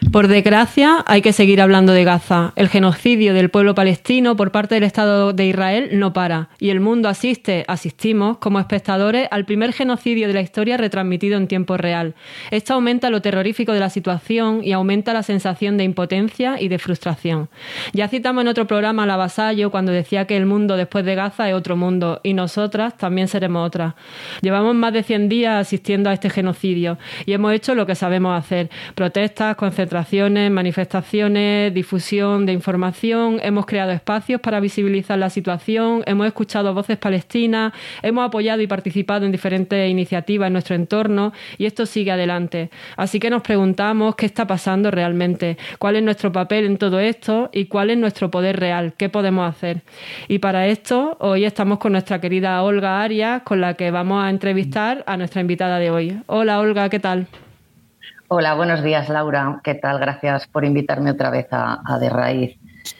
Por desgracia, hay que seguir hablando de Gaza. El genocidio del pueblo palestino por parte del Estado de Israel no para, y el mundo asistimos como espectadores al primer genocidio de la historia retransmitido en tiempo real. Esto aumenta lo terrorífico de la situación y aumenta la sensación de impotencia y de frustración. Ya citamos en otro programa a la Vasallo cuando decía que el mundo después de Gaza es otro mundo, y nosotras también seremos otras. Llevamos más de 100 días asistiendo a este genocidio y hemos hecho lo que sabemos hacer: protestas, concentraciones, manifestaciones, difusión de información. Hemos creado espacios para visibilizar la situación, hemos escuchado voces palestinas, hemos apoyado y participado en diferentes iniciativas en nuestro entorno, y esto sigue adelante. Así que nos preguntamos qué está pasando realmente, cuál es nuestro papel en todo esto y cuál es nuestro poder real, qué podemos hacer. Y para esto, hoy estamos con nuestra querida Olga Arias, con la que vamos a entrevistar a nuestra invitada de hoy. Hola Olga, ¿qué tal? Hola, buenos días, Laura. ¿Qué tal? Gracias por invitarme otra vez a De Raíz.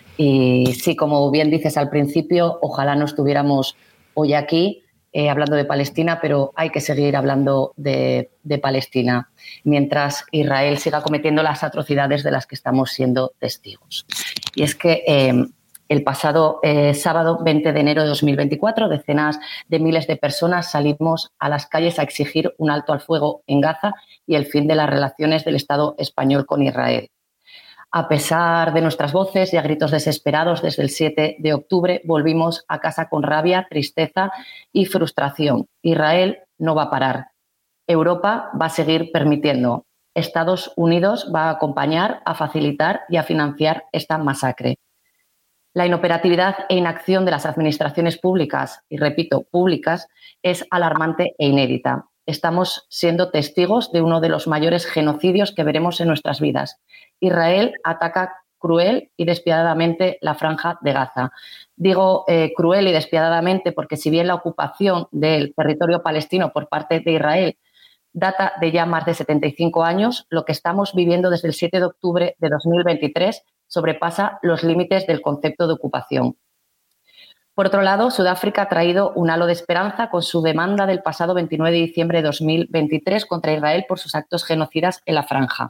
Y sí, como bien dices al principio, ojalá no estuviéramos hoy aquí hablando de Palestina, pero hay que seguir hablando de Palestina mientras Israel siga cometiendo las atrocidades de las que estamos siendo testigos. Y es que el pasado sábado 20 de enero de 2024, decenas de miles de personas salimos a las calles a exigir un alto al fuego en Gaza y el fin de las relaciones del Estado español con Israel. A pesar de nuestras voces y a gritos desesperados, desde el 7 de octubre volvimos a casa con rabia, tristeza y frustración. Israel no va a parar. Europa va a seguir permitiendo. Estados Unidos va a acompañar, a facilitar y a financiar esta masacre. La inoperatividad e inacción de las administraciones públicas, y repito, públicas, es alarmante e inédita. Estamos siendo testigos de uno de los mayores genocidios que veremos en nuestras vidas. Israel ataca cruel y despiadadamente la Franja de Gaza. Digo cruel y despiadadamente porque si bien la ocupación del territorio palestino por parte de Israel data de ya más de 75 años, lo que estamos viviendo desde el 7 de octubre de 2023 sobrepasa los límites del concepto de ocupación. Por otro lado, Sudáfrica ha traído un halo de esperanza con su demanda del pasado 29 de diciembre de 2023 contra Israel por sus actos genocidas en la Franja.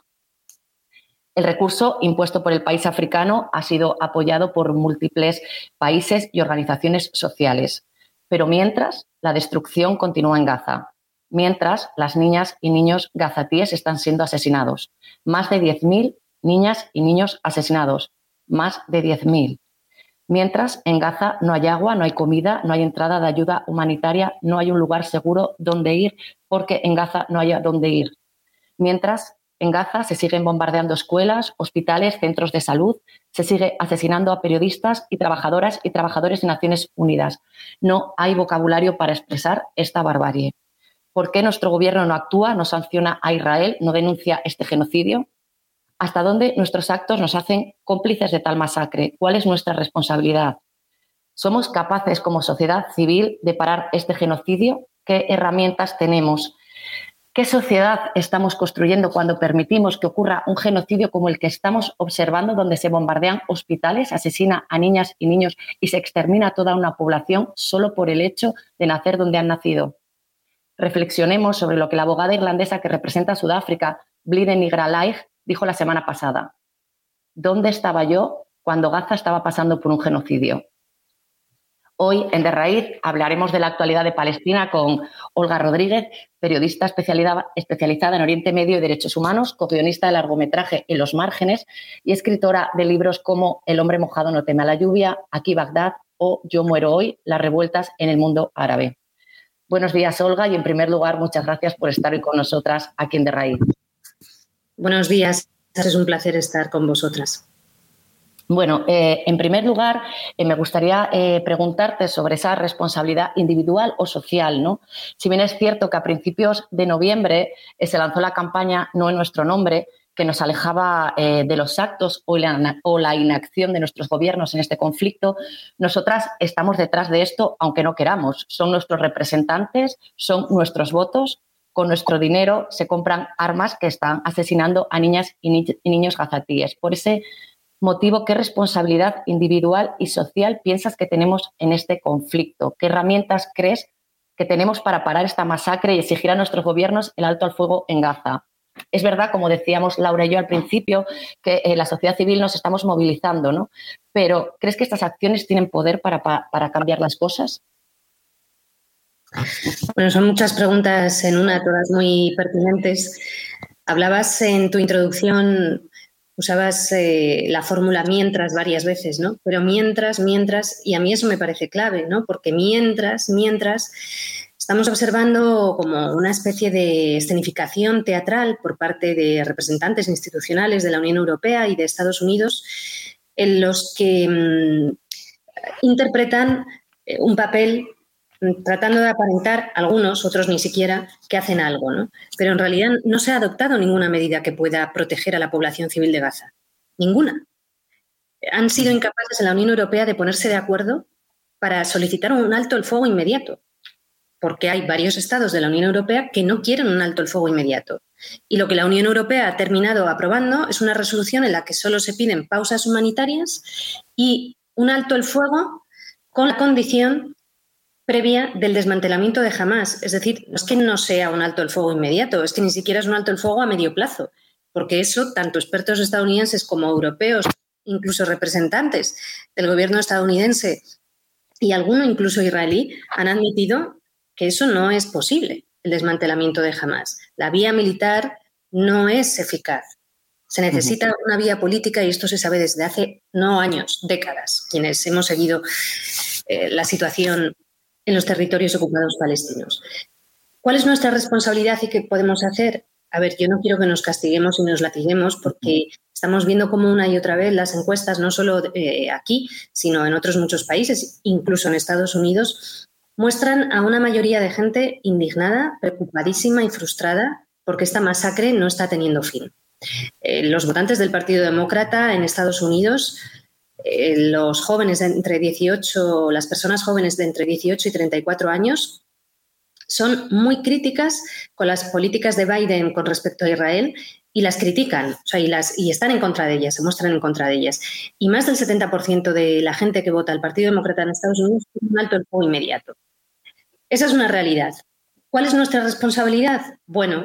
El recurso impuesto por el país africano ha sido apoyado por múltiples países y organizaciones sociales. Pero mientras, la destrucción continúa en Gaza. Mientras, las niñas y niños gazatíes están siendo asesinados. Más de 10.000 niñas y niños asesinados. Más de 10.000. Mientras, en Gaza no hay agua, no hay comida, no hay entrada de ayuda humanitaria, no hay un lugar seguro donde ir porque en Gaza no hay a dónde ir. Mientras, en Gaza se siguen bombardeando escuelas, hospitales, centros de salud, se sigue asesinando a periodistas y trabajadoras y trabajadores de Naciones Unidas. No hay vocabulario para expresar esta barbarie. ¿Por qué nuestro gobierno no actúa, no sanciona a Israel, no denuncia este genocidio? ¿Hasta dónde nuestros actos nos hacen cómplices de tal masacre? ¿Cuál es nuestra responsabilidad? ¿Somos capaces como sociedad civil de parar este genocidio? ¿Qué herramientas tenemos? ¿Qué sociedad estamos construyendo cuando permitimos que ocurra un genocidio como el que estamos observando, donde se bombardean hospitales, asesina a niñas y niños y se extermina a toda una población solo por el hecho de nacer donde han nacido? Reflexionemos sobre lo que la abogada irlandesa que representa a Sudáfrica, Blythe Nigra-Laig, dijo la semana pasada. ¿Dónde estaba yo cuando Gaza estaba pasando por un genocidio? Hoy, en De Raíz, hablaremos de la actualidad de Palestina con Olga Rodríguez, periodista especializada en Oriente Medio y Derechos Humanos, co-guionista de largometraje En los márgenes y escritora de libros como El hombre mojado no teme a la lluvia, Aquí Bagdad o Yo muero hoy, las revueltas en el mundo árabe. Buenos días, Olga, y en primer lugar, muchas gracias por estar hoy con nosotras aquí en De Raíz. Buenos días, es un placer estar con vosotras. Bueno, en primer lugar, me gustaría preguntarte sobre esa responsabilidad individual o social, ¿no? Si bien es cierto que a principios de noviembre se lanzó la campaña No en nuestro nombre, que nos alejaba de los actos o la inacción de nuestros gobiernos en este conflicto, nosotras estamos detrás de esto, aunque no queramos. Son nuestros representantes, son nuestros votos. Con nuestro dinero se compran armas que están asesinando a niñas y niños gazatíes. Por ese motivo, ¿qué responsabilidad individual y social piensas que tenemos en este conflicto? ¿Qué herramientas crees que tenemos para parar esta masacre y exigir a nuestros gobiernos el alto al fuego en Gaza? Es verdad, como decíamos Laura y yo al principio, que la sociedad civil nos estamos movilizando, ¿no? Pero ¿crees que estas acciones tienen poder para cambiar las cosas? Bueno, son muchas preguntas en una, todas muy pertinentes. Hablabas en tu introducción, usabas la fórmula mientras varias veces, ¿no? Pero mientras, y a mí eso me parece clave, ¿no? Porque mientras, estamos observando como una especie de escenificación teatral por parte de representantes institucionales de la Unión Europea y de Estados Unidos en los que interpretan un papel tratando de aparentar, algunos, otros ni siquiera, que hacen algo, ¿no? Pero en realidad no se ha adoptado ninguna medida que pueda proteger a la población civil de Gaza. Ninguna. Han sido incapaces en la Unión Europea de ponerse de acuerdo para solicitar un alto el fuego inmediato, porque hay varios estados de la Unión Europea que no quieren un alto el fuego inmediato. Y lo que la Unión Europea ha terminado aprobando es una resolución en la que solo se piden pausas humanitarias y un alto el fuego con la condición previa del desmantelamiento de Hamás. Es decir, no es que no sea un alto el fuego inmediato, es que ni siquiera es un alto el fuego a medio plazo, porque eso tanto expertos estadounidenses como europeos, incluso representantes del gobierno estadounidense y alguno incluso israelí, han admitido que eso no es posible, el desmantelamiento de Hamás. La vía militar no es eficaz. Se necesita una vía política y esto se sabe desde hace no años, décadas, quienes hemos seguido la situación en los territorios ocupados palestinos. ¿Cuál es nuestra responsabilidad y qué podemos hacer? A ver, yo no quiero que nos castiguemos y nos latiguemos porque estamos viendo cómo una y otra vez las encuestas, no solo aquí, sino en otros muchos países, incluso en Estados Unidos, muestran a una mayoría de gente indignada, preocupadísima y frustrada porque esta masacre no está teniendo fin. Los votantes del Partido Demócrata en Estados Unidos, los jóvenes de entre 18, las personas jóvenes de entre 18 y 34 años, son muy críticas con las políticas de Biden con respecto a Israel y las critican, o sea, y están en contra de ellas, se muestran en contra de ellas. Y más del 70% de la gente que vota al Partido Demócrata en Estados Unidos tiene un alto el fuego inmediato. Esa es una realidad. ¿Cuál es nuestra responsabilidad? Bueno,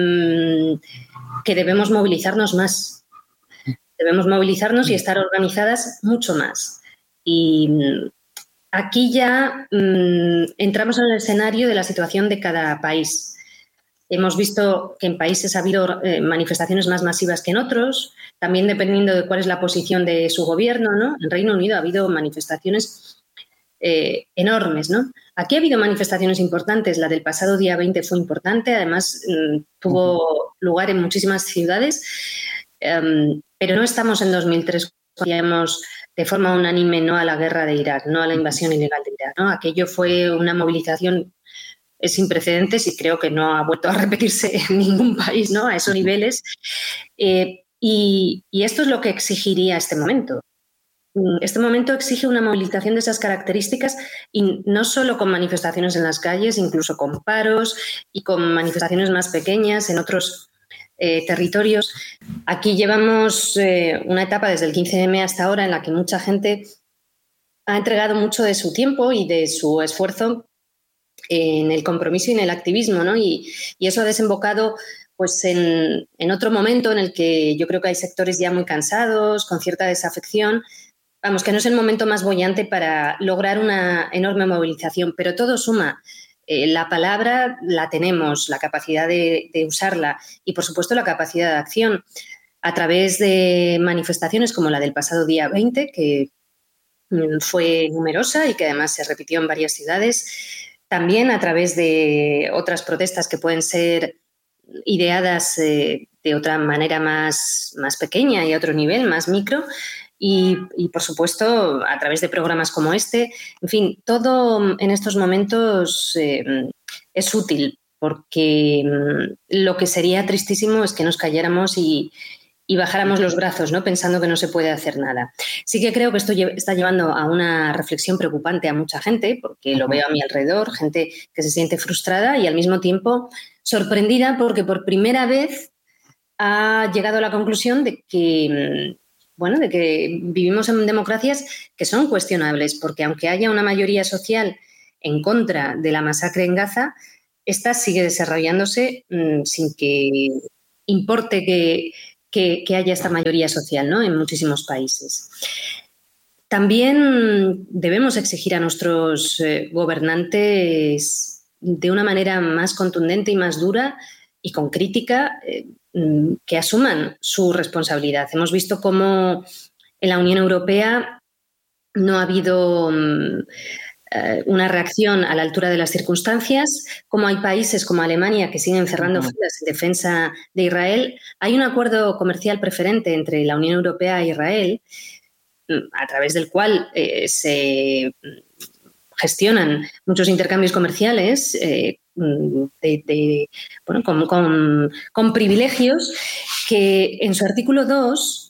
que debemos movilizarnos más. Debemos movilizarnos y estar organizadas mucho más. Y aquí ya entramos en el escenario de la situación de cada país. Hemos visto que en países ha habido manifestaciones más masivas que en otros, también dependiendo de cuál es la posición de su gobierno, ¿no? En Reino Unido ha habido manifestaciones enormes, ¿no? Aquí ha habido manifestaciones importantes, la del pasado día 20 fue importante, además tuvo lugar en muchísimas ciudades, pero no estamos en 2003, decíamos de forma unánime no a la guerra de Irak, no a la invasión ilegal de Irak, ¿no? Aquello fue una movilización sin precedentes y creo que no ha vuelto a repetirse en ningún país, ¿no? A esos niveles. Y esto es lo que exigiría este momento. Este momento exige una movilización de esas características y no solo con manifestaciones en las calles, incluso con paros y con manifestaciones más pequeñas en otros territorios. Aquí llevamos una etapa desde el 15M hasta ahora en la que mucha gente ha entregado mucho de su tiempo y de su esfuerzo en el compromiso y en el activismo, ¿no? Y eso ha desembocado pues en otro momento en el que yo creo que hay sectores ya muy cansados, con cierta desafección. Vamos, que no es el momento más boyante para lograr una enorme movilización, pero todo suma. La palabra la tenemos, la capacidad de usarla y, por supuesto, la capacidad de acción a través de manifestaciones como la del pasado día 20, que fue numerosa y que además se repitió en varias ciudades. También a través de otras protestas que pueden ser ideadas de otra manera más pequeña y a otro nivel, más micro. Y, por supuesto, a través de programas como este. En fin, todo en estos momentos es útil porque lo que sería tristísimo es que nos calláramos y bajáramos los brazos, ¿no? Pensando que no se puede hacer nada. Sí que creo que esto está llevando a una reflexión preocupante a mucha gente, porque lo veo a mi alrededor, gente que se siente frustrada y al mismo tiempo sorprendida porque por primera vez ha llegado a la conclusión de que vivimos en democracias que son cuestionables, porque aunque haya una mayoría social en contra de la masacre en Gaza, esta sigue desarrollándose sin que importe que haya esta mayoría social, ¿no?, en muchísimos países. También debemos exigir a nuestros gobernantes de una manera más contundente y más dura y con crítica que asuman su responsabilidad. Hemos visto cómo en la Unión Europea no ha habido una reacción a la altura de las circunstancias, como hay países como Alemania que siguen cerrando filas en defensa de Israel. Hay un acuerdo comercial preferente entre la Unión Europea e Israel, a través del cual se gestionan muchos intercambios comerciales con privilegios, que en su artículo 2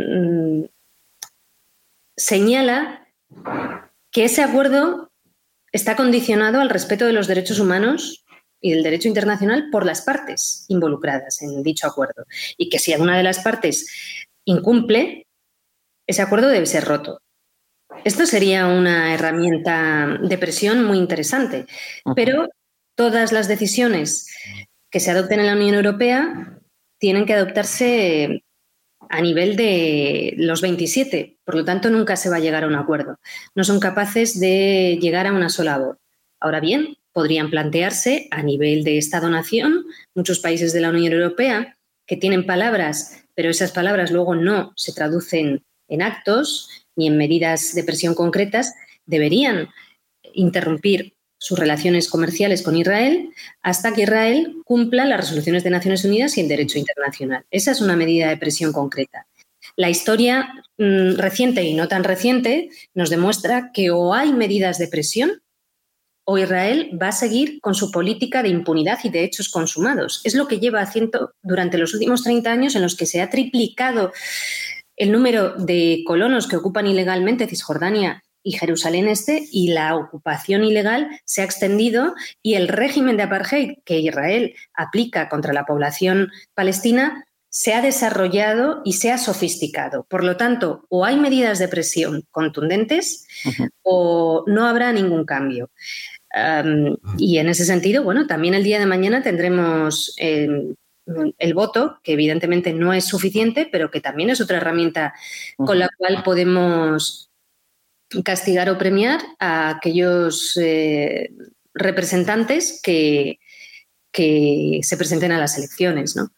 señala que ese acuerdo está condicionado al respeto de los derechos humanos y del derecho internacional por las partes involucradas en dicho acuerdo, y que si alguna de las partes incumple, ese acuerdo debe ser roto. Esto sería una herramienta de presión muy interesante, pero todas las decisiones que se adopten en la Unión Europea tienen que adoptarse a nivel de los 27, por lo tanto nunca se va a llegar a un acuerdo. No son capaces de llegar a una sola voz. Ahora bien, podrían plantearse a nivel de Estado-nación, muchos países de la Unión Europea que tienen palabras, pero esas palabras luego no se traducen en actos ni en medidas de presión concretas, deberían interrumpir sus relaciones comerciales con Israel hasta que Israel cumpla las resoluciones de Naciones Unidas y el derecho internacional. Esa es una medida de presión concreta. La historia reciente y no tan reciente nos demuestra que o hay medidas de presión o Israel va a seguir con su política de impunidad y de hechos consumados. Es lo que lleva haciendo durante los últimos 30 años, en los que se ha triplicado el número de colonos que ocupan ilegalmente Cisjordania y Jerusalén Este, y la ocupación ilegal se ha extendido, y el régimen de apartheid que Israel aplica contra la población palestina se ha desarrollado y se ha sofisticado. Por lo tanto, o hay medidas de presión contundentes o no habrá ningún cambio. Y en ese sentido, bueno, también el día de mañana tendremos el voto, que evidentemente no es suficiente, pero que también es otra herramienta con la cual podemos castigar o premiar a aquellos representantes que se presenten a las elecciones, ¿no?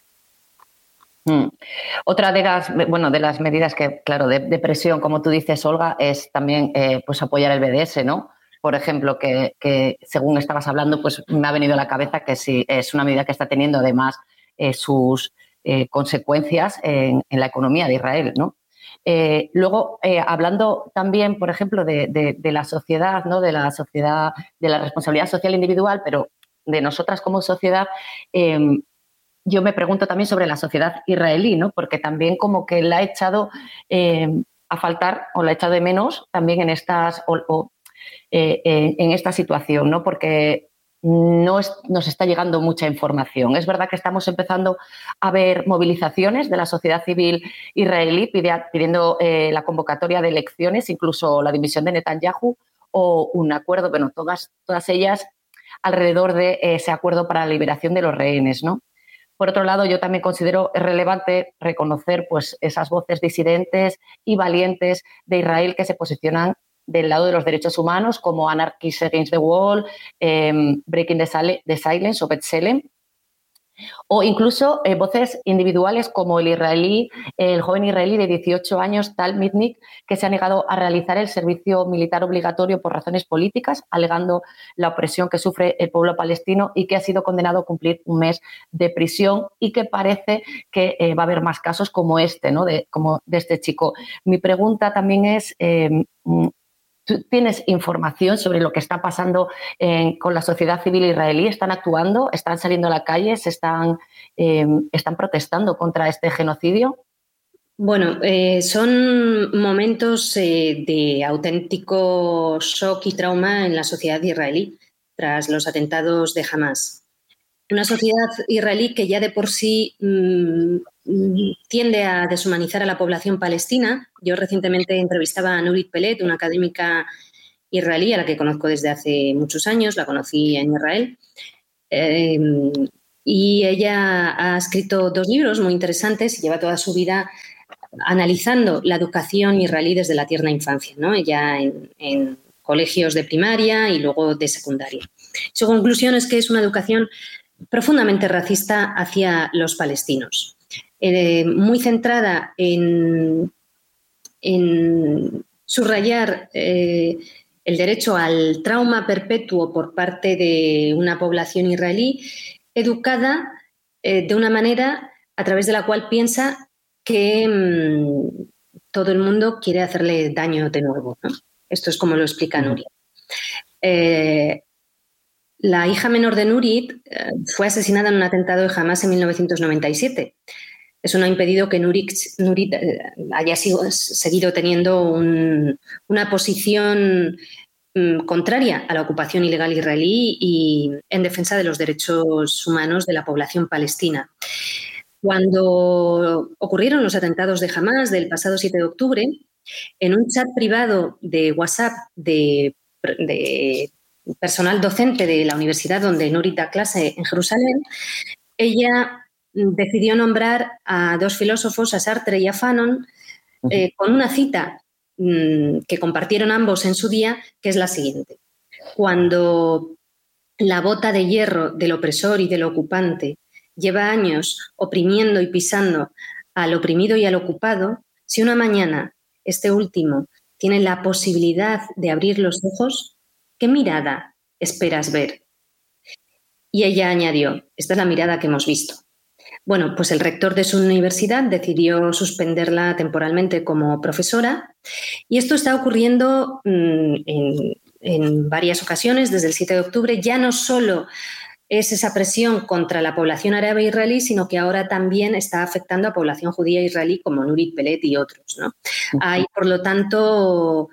Otra de las medidas que, claro, de presión, como tú dices, Olga, es también pues apoyar el BDS, ¿no? Por ejemplo, que según estabas hablando, pues me ha venido a la cabeza que sí es una medida que está teniendo además sus consecuencias en la economía de Israel, ¿no? Luego, hablando también, por ejemplo, de la sociedad, ¿no? De la sociedad, de la responsabilidad social individual, pero de nosotras como sociedad, yo me pregunto también sobre la sociedad israelí, ¿no? Porque también como que la ha echado a faltar, o la ha echado de menos también en en esta situación, ¿no? Porque nos está llegando mucha información. Es verdad que estamos empezando a ver movilizaciones de la sociedad civil israelí pidiendo la convocatoria de elecciones, incluso la dimisión de Netanyahu, o un acuerdo, bueno, todas ellas alrededor de ese acuerdo para la liberación de los rehenes, ¿no? Por otro lado, yo también considero relevante reconocer pues, esas voces disidentes y valientes de Israel que se posicionan del lado de los derechos humanos, como Anarchists Against the Wall, Breaking the Silence o B'Tselem, o incluso voces individuales como el joven israelí de 18 años, Tal Mitnick, que se ha negado a realizar el servicio militar obligatorio por razones políticas, alegando la opresión que sufre el pueblo palestino, y que ha sido condenado a cumplir un mes de prisión, y que parece que va a haber más casos como este, ¿no? Como de este chico. Mi pregunta también es, ¿tú tienes información sobre lo que está pasando con la sociedad civil israelí? ¿Están actuando? ¿Están saliendo a la calle? ¿Están protestando contra este genocidio? Bueno, son momentos de auténtico shock y trauma en la sociedad israelí tras los atentados de Hamás. Una sociedad israelí que ya de por sí tiende a deshumanizar a la población palestina. Yo recientemente entrevistaba a Nurit Peled, una académica israelí a la que conozco desde hace muchos años, la conocí en Israel, y ella ha escrito 2 libros muy interesantes y lleva toda su vida analizando la educación israelí desde la tierna infancia, ¿no? Ella en colegios de primaria y luego de secundaria. Su conclusión es que es una educación profundamente racista hacia los palestinos, muy centrada en subrayar el derecho al trauma perpetuo por parte de una población israelí educada de una manera a través de la cual piensa que todo el mundo quiere hacerle daño de nuevo, ¿no? Esto es como lo explica Nurit. La hija menor de Nurit fue asesinada en un atentado de Hamas en 1997. Eso no ha impedido que Nurit haya seguido teniendo una posición contraria a la ocupación ilegal israelí y en defensa de los derechos humanos de la población palestina. Cuando ocurrieron los atentados de Hamas del pasado 7 de octubre, en un chat privado de WhatsApp de personal docente de la universidad donde Nurit da clase en Jerusalén, ella decidió nombrar a 2 filósofos, a Sartre y a Fanon, con una cita que compartieron ambos en su día, que es la siguiente. Cuando la bota de hierro del opresor y del ocupante lleva años oprimiendo y pisando al oprimido y al ocupado, si una mañana este último tiene la posibilidad de abrir los ojos, ¿qué mirada esperas ver? Y ella añadió, esta es la mirada que hemos visto. Bueno, pues el rector de su universidad decidió suspenderla temporalmente como profesora y esto está ocurriendo en varias ocasiones desde el 7 de octubre. Ya no solo es esa presión contra la población árabe israelí, sino que ahora también está afectando a población judía israelí como Nurit Peled y otros, ¿no? Hay, por lo tanto,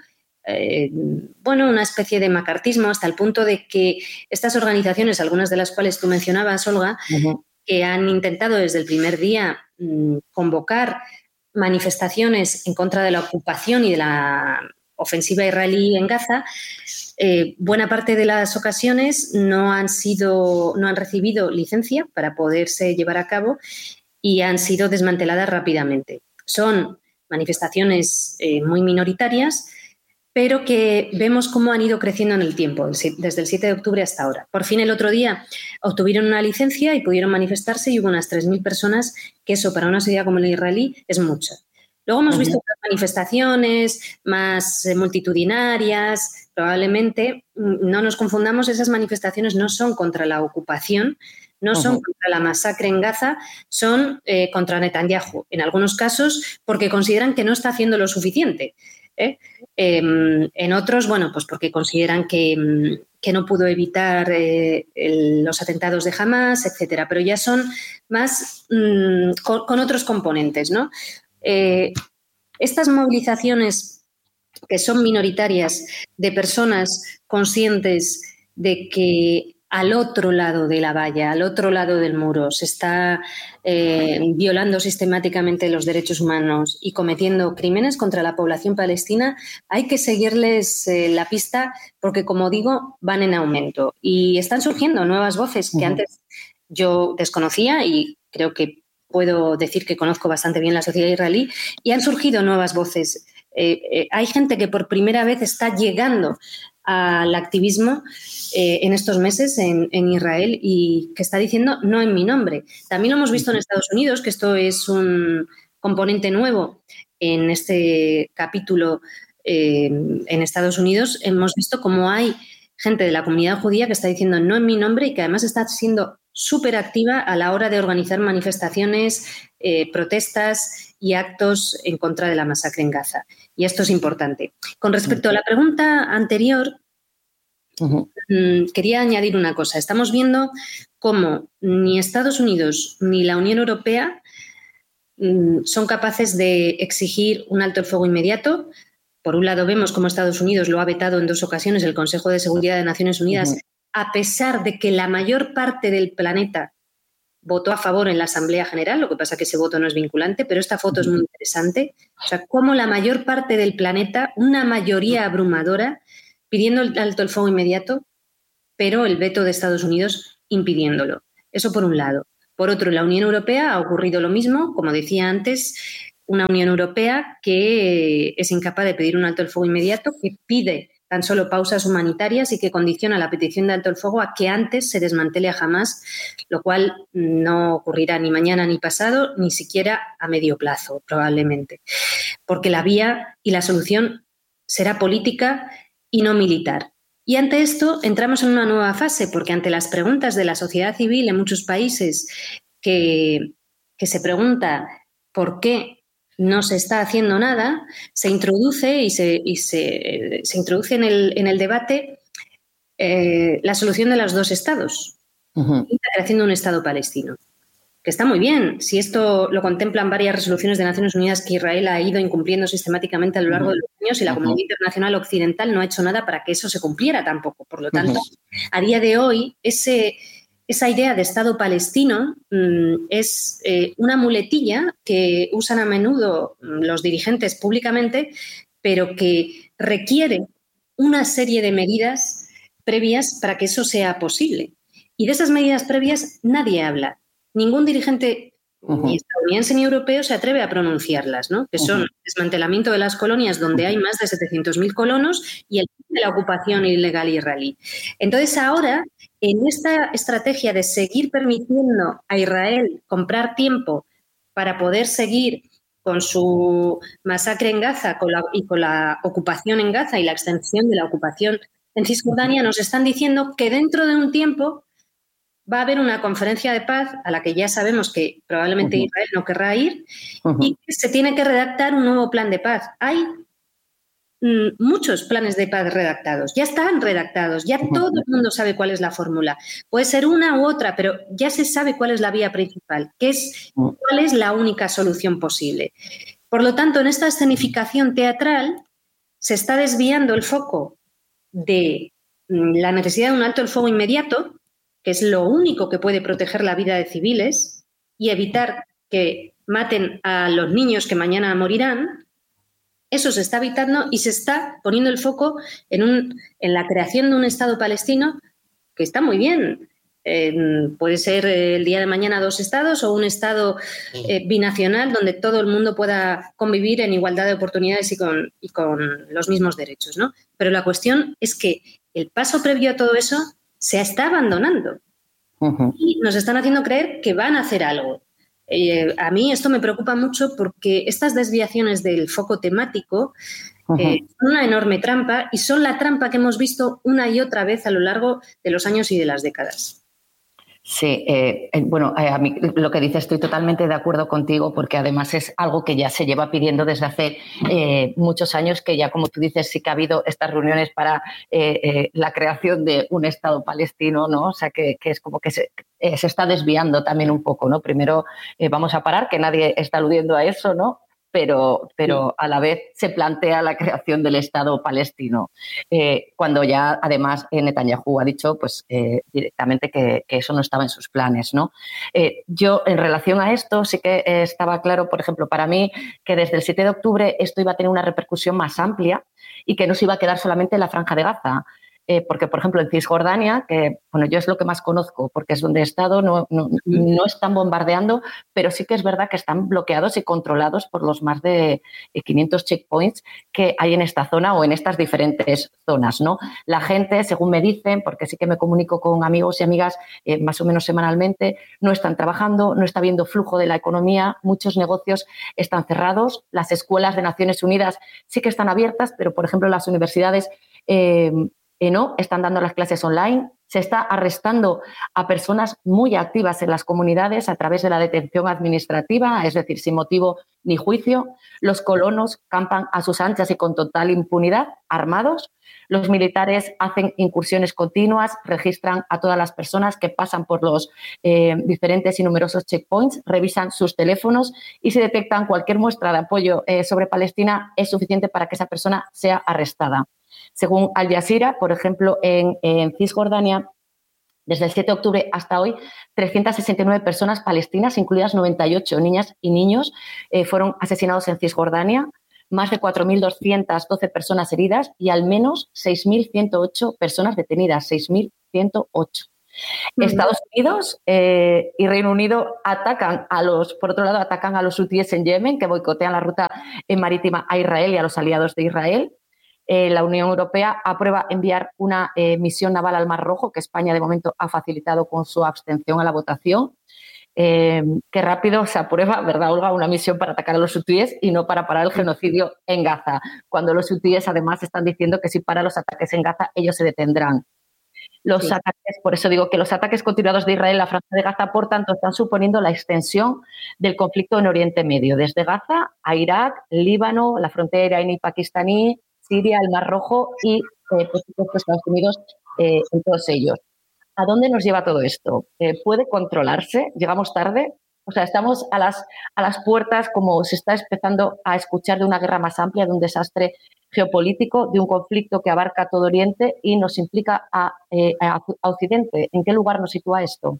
una especie de macartismo hasta el punto de que estas organizaciones, algunas de las cuales tú mencionabas, Olga, que han intentado desde el primer día convocar manifestaciones en contra de la ocupación y de la ofensiva israelí en Gaza, buena parte de las ocasiones no han recibido licencia para poderse llevar a cabo y han sido desmanteladas rápidamente. Son manifestaciones muy minoritarias, pero que vemos cómo han ido creciendo en el tiempo, desde el 7 de octubre hasta ahora. Por fin el otro día obtuvieron una licencia y pudieron manifestarse y hubo unas 3.000 personas, que eso para una sociedad como la israelí es mucho. Luego hemos visto otras manifestaciones más multitudinarias, probablemente no nos confundamos, esas manifestaciones no son contra la ocupación, no son contra la masacre en Gaza, son contra Netanyahu, en algunos casos porque consideran que no está haciendo lo suficiente. En otros, pues porque consideran que no pudo evitar los atentados de Hamas, etcétera, pero ya son más con otros componentes, ¿no? Estas movilizaciones que son minoritarias de personas conscientes de que al otro lado de la valla, al otro lado del muro, se está violando sistemáticamente los derechos humanos y cometiendo crímenes contra la población palestina, hay que seguirles la pista porque, como digo, van en aumento. Y están surgiendo nuevas voces que antes yo desconocía y creo que puedo decir que conozco bastante bien la sociedad israelí, y han surgido nuevas voces. Hay gente que por primera vez está llegando al activismo en estos meses en Israel y que está diciendo no en mi nombre. También lo hemos visto en Estados Unidos, que esto es un componente nuevo en este capítulo. En Estados Unidos hemos visto cómo hay gente de la comunidad judía que está diciendo no en mi nombre y que además está siendo súper activa a la hora de organizar manifestaciones, protestas y actos en contra de la masacre en Gaza. Y esto es importante. Con respecto a la pregunta anterior, quería añadir una cosa. Estamos viendo cómo ni Estados Unidos ni la Unión Europea son capaces de exigir un alto el fuego inmediato. Por un lado, vemos cómo Estados Unidos lo ha vetado en 2 ocasiones el Consejo de Seguridad de Naciones Unidas, a pesar de que la mayor parte del planeta votó a favor en la Asamblea General, lo que pasa que ese voto no es vinculante, pero esta foto es muy interesante. O sea, cómo la mayor parte del planeta, una mayoría abrumadora, pidiendo el alto el fuego inmediato, pero el veto de Estados Unidos impidiéndolo. Eso por un lado. Por otro, en la Unión Europea ha ocurrido lo mismo, como decía antes, una Unión Europea que es incapaz de pedir un alto el fuego inmediato, que pide tan solo pausas humanitarias y que condiciona la petición de alto el fuego a que antes se desmantele a Hamás, lo cual no ocurrirá ni mañana ni pasado, ni siquiera a medio plazo, probablemente, porque la vía y la solución será política y no militar. Y ante esto entramos en una nueva fase, porque ante las preguntas de la sociedad civil en muchos países que se pregunta por qué no se está haciendo nada, se introduce se introduce en el debate la solución de los dos estados y la creación de un estado palestino. Que está muy bien, si esto lo contemplan varias resoluciones de Naciones Unidas que Israel ha ido incumpliendo sistemáticamente a lo largo de los años y la comunidad internacional occidental no ha hecho nada para que eso se cumpliera tampoco. Por lo tanto, a día de hoy, esa idea de Estado palestino es una muletilla que usan a menudo los dirigentes públicamente, pero que requiere una serie de medidas previas para que eso sea posible. Y de esas medidas previas nadie habla. Ningún dirigente ni estadounidense ni europeo se atreve a pronunciarlas, ¿no? Que son el desmantelamiento de las colonias donde hay más de 700.000 colonos y el fin de la ocupación ilegal israelí. Entonces ahora, en esta estrategia de seguir permitiendo a Israel comprar tiempo para poder seguir con su masacre en Gaza y con la ocupación en Gaza y la extensión de la ocupación en Cisjordania, nos están diciendo que dentro de un tiempo va a haber una conferencia de paz a la que ya sabemos que probablemente Israel no querrá ir y que se tiene que redactar un nuevo plan de paz. Hay muchos planes de paz redactados, ya están redactados, ya todo el mundo sabe cuál es la fórmula. Puede ser una u otra, pero ya se sabe cuál es la vía principal, cuál es la única solución posible. Por lo tanto, en esta escenificación teatral se está desviando el foco de la necesidad de un alto el fuego inmediato, que es lo único que puede proteger la vida de civiles y evitar que maten a los niños que mañana morirán. Eso se está evitando y se está poniendo el foco en la creación de un Estado palestino que está muy bien. Puede ser el día de mañana 2 estados o un Estado binacional donde todo el mundo pueda convivir en igualdad de oportunidades y con los mismos derechos, ¿no? Pero la cuestión es que el paso previo a todo eso se está abandonando y nos están haciendo creer que van a hacer algo. A mí esto me preocupa mucho porque estas desviaciones del foco temático son una enorme trampa y son la trampa que hemos visto una y otra vez a lo largo de los años y de las décadas. Sí, a mí lo que dices estoy totalmente de acuerdo contigo porque además es algo que ya se lleva pidiendo desde hace muchos años, que ya como tú dices sí que ha habido estas reuniones para la creación de un Estado palestino, ¿no? O sea que es como que se está desviando también un poco, ¿no? Primero vamos a parar, que nadie está aludiendo a eso, ¿no? Pero a la vez se plantea la creación del Estado palestino, cuando ya además Netanyahu ha dicho pues, directamente que eso no estaba en sus planes, ¿no? Yo en relación a esto sí que estaba claro, por ejemplo, para mí que desde el 7 de octubre esto iba a tener una repercusión más amplia y que no se iba a quedar solamente en la Franja de Gaza. Porque, por ejemplo, en Cisjordania, que bueno, yo es lo que más conozco porque es donde he estado, no están bombardeando, pero sí que es verdad que están bloqueados y controlados por los más de 500 checkpoints que hay en esta zona o en estas diferentes zonas, ¿no? La gente, según me dicen, porque sí que me comunico con amigos y amigas más o menos semanalmente, no están trabajando, no está habiendo flujo de la economía, muchos negocios están cerrados, las escuelas de Naciones Unidas sí que están abiertas, pero, por ejemplo, las universidades no, están dando las clases online, se está arrestando a personas muy activas en las comunidades a través de la detención administrativa, es decir, sin motivo ni juicio. Los colonos campan a sus anchas y con total impunidad, armados. Los militares hacen incursiones continuas, registran a todas las personas que pasan por los diferentes y numerosos checkpoints, revisan sus teléfonos y si detectan cualquier muestra de apoyo sobre Palestina es suficiente para que esa persona sea arrestada. Según Al Jazeera, por ejemplo, en Cisjordania, desde el 7 de octubre hasta hoy, 369 personas palestinas, incluidas 98 niñas y niños, fueron asesinados en Cisjordania, más de 4.212 personas heridas y al menos 6.108 personas detenidas, 6.108. Estados Unidos y Reino Unido por otro lado, atacan a los hutíes en Yemen, que boicotean la ruta marítima a Israel y a los aliados de Israel. La Unión Europea aprueba enviar una misión naval al Mar Rojo, que España de momento ha facilitado con su abstención a la votación. Qué rápido se aprueba, ¿verdad, Olga? Una misión para atacar a los hutíes y no para parar el genocidio en Gaza, cuando los hutíes además están diciendo que si para los ataques en Gaza ellos se detendrán. Los ataques, por eso digo que los ataques continuados de Israel a la franja de Gaza, por tanto, están suponiendo la extensión del conflicto en Oriente Medio, desde Gaza a Irak, Líbano, la frontera iraní-pakistaní, Siria, el Mar Rojo y, por supuesto, Estados Unidos en todos ellos. ¿A dónde nos lleva todo esto? ¿Puede controlarse? ¿Llegamos tarde? O sea, estamos a las puertas, como se está empezando a escuchar, de una guerra más amplia, de un desastre geopolítico, de un conflicto que abarca todo Oriente y nos implica a Occidente. ¿En qué lugar nos sitúa esto?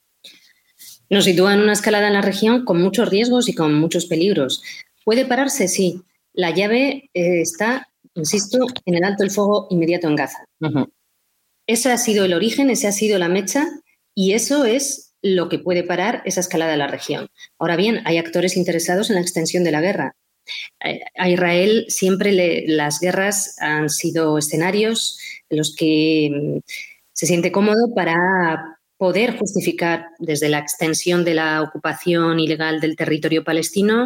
Nos sitúa en una escalada en la región con muchos riesgos y con muchos peligros. ¿Puede pararse? Sí. La llave está, insisto, en el alto el fuego inmediato en Gaza. Ese ha sido el origen, esa ha sido la mecha y eso es lo que puede parar esa escalada de la región. Ahora bien, hay actores interesados en la extensión de la guerra. A Israel siempre las guerras han sido escenarios en los que se siente cómodo para poder justificar desde la extensión de la ocupación ilegal del territorio palestino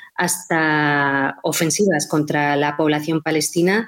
hasta ofensivas contra la población palestina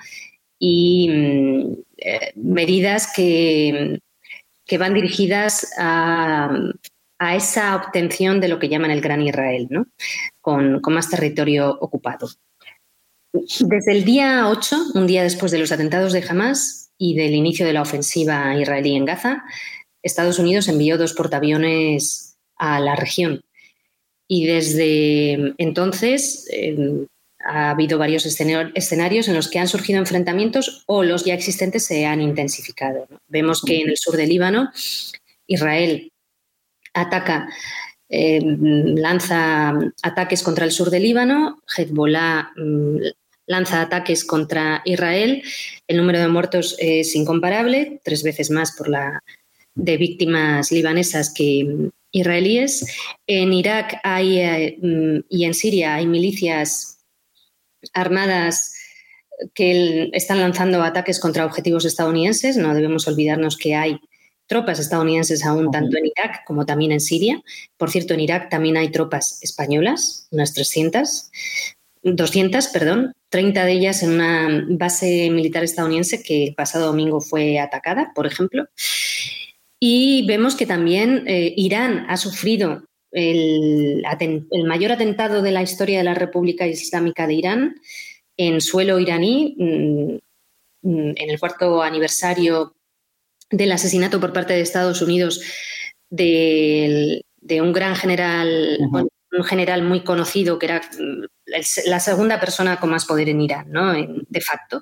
y medidas que van dirigidas a esa obtención de lo que llaman el Gran Israel, ¿no? Con más territorio ocupado. Desde el día 8, un día después de los atentados de Hamás y del inicio de la ofensiva israelí en Gaza, Estados Unidos envió 2 portaaviones a la región. Y desde entonces ha habido varios escenarios en los que han surgido enfrentamientos o los ya existentes se han intensificado, ¿no? Vemos que en el sur del Líbano, Israel lanza ataques contra el sur del Líbano, Hezbollah lanza ataques contra Israel. El número de muertos es incomparable, 3 veces más de víctimas libanesas que israelíes. En Irak y en Siria hay milicias armadas que están lanzando ataques contra objetivos estadounidenses. No debemos olvidarnos que hay tropas estadounidenses aún tanto en Irak como también en Siria. Por cierto, en Irak también hay tropas españolas, unas 200, 30 de ellas en una base militar estadounidense que el pasado domingo fue atacada, por ejemplo. Y vemos que también Irán ha sufrido el mayor atentado de la historia de la República Islámica de Irán en suelo iraní, en el 4º aniversario del asesinato por parte de Estados Unidos de un gran general, un general muy conocido que era la segunda persona con más poder en Irán, ¿no? De facto.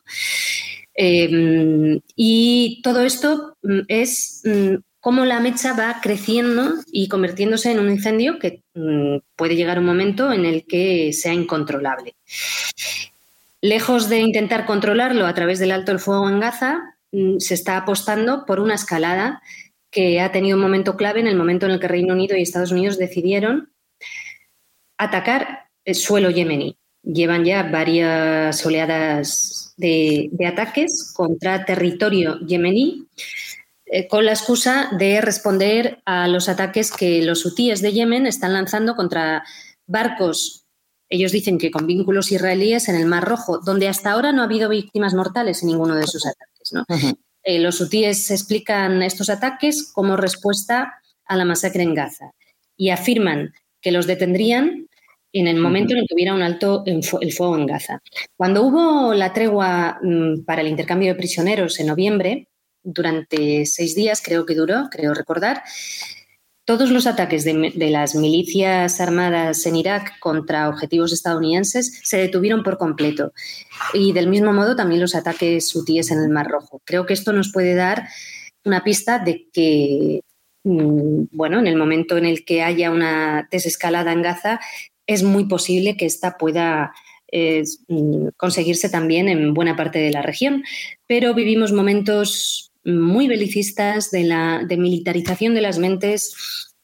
Y todo esto es cómo la mecha va creciendo y convirtiéndose en un incendio que puede llegar un momento en el que sea incontrolable. Lejos de intentar controlarlo a través del alto el fuego en Gaza, se está apostando por una escalada que ha tenido un momento clave en el momento en el que Reino Unido y Estados Unidos decidieron atacar el suelo yemení. Llevan ya varias oleadas de ataques contra territorio yemení con la excusa de responder a los ataques que los hutíes de Yemen están lanzando contra barcos. Ellos dicen que con vínculos israelíes en el Mar Rojo, donde hasta ahora no ha habido víctimas mortales en ninguno de esos ataques, ¿no? Los hutíes explican estos ataques como respuesta a la masacre en Gaza y afirman que los detendrían en el momento en el que hubiera un alto el fuego en Gaza. Cuando hubo la tregua para el intercambio de prisioneros en noviembre, durante 6 días creo recordar, todos los ataques de las milicias armadas en Irak contra objetivos estadounidenses se detuvieron por completo. Y del mismo modo también los ataques hutíes en el Mar Rojo. Creo que esto nos puede dar una pista de que, en el momento en el que haya una desescalada en Gaza, es muy posible que esta pueda conseguirse también en buena parte de la región. Pero vivimos momentos muy belicistas, de militarización de las mentes.